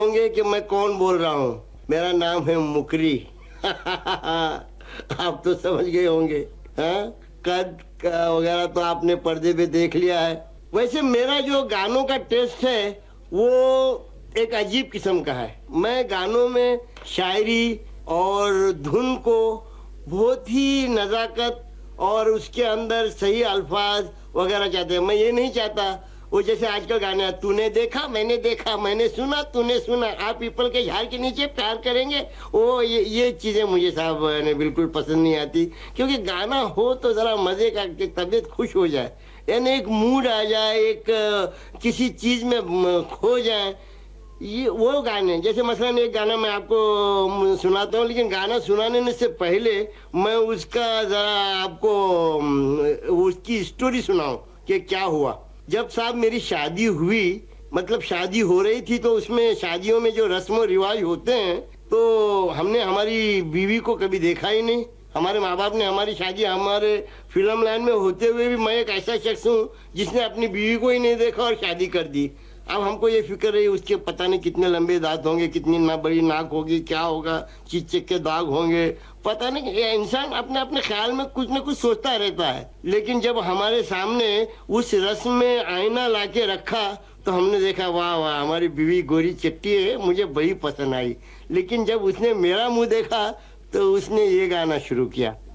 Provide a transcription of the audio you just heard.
होंगे कि मैं कौन बोल रहा हूँ। मेरा नाम है मुकरी। आप तो समझ गए होंगे। हाँ, कद का वगैरह तो आपने पर्दे पे देख लिया है। वैसे मेरा जो गानों का टेस्ट है वो एक अजीब किस्म का है। मैं गानों में शायरी और धुन को बहुत ही नजाकत और उसके अंदर सही अल्फाज वगैरह चाहते हैं। मैं ये नहीं चाहता वो जैसे आजकल गाने हैं, तूने देखा मैंने सुना तूने सुना, आप पीपल के झाड़ के नीचे प्यार करेंगे। वो ये चीजें मुझे साहब ने बिल्कुल पसंद नहीं आती। क्योंकि गाना हो तो जरा मजे का, तबीयत खुश हो जाए, यानी एक मूड आ जाए, एक किसी चीज में खो जाए, ये वो गाने। जैसे मसलन एक गाना मैं आपको सुनाता हूँ, लेकिन गाना सुनाने से पहले मैं उसका जरा आपको उसकी स्टोरी सुनाऊं कि क्या हुआ। जब साहब मेरी शादी हुई, मतलब शादी हो रही थी, तो उसमें शादियों में जो रस्म और रिवाज होते हैं, तो हमने हमारी बीवी को कभी देखा ही नहीं। हमारे माँ बाप ने हमारी शादी, हमारे फिल्म लाइन में होते हुए भी मैं एक ऐसा शख्स हूँ जिसने अपनी बीवी को ही नहीं देखा और शादी कर दी। अब हमको ये फिक्र रही उसके पता नहीं कितने लंबे दांत होंगे, कितनी ना बड़ी नाक होगी, क्या होगा, चिक के दाग होंगे, पता नहीं। ये इंसान अपने अपने ख्याल में कुछ न कुछ सोचता रहता है। लेकिन जब हमारे सामने उस रस्म में आईना लाके रखा तो हमने देखा, वाह वाह, हमारी बीवी गोरी चिट्टी है, मुझे बड़ी पसंद आई। लेकिन जब उसने मेरा मुंह देखा तो उसने ये गाना शुरू किया।